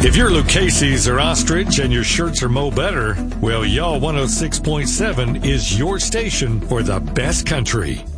If you're Lucchese's or Ostrich and your shirts are Mo Better, well, Y'all 106.7 is your station for the best country.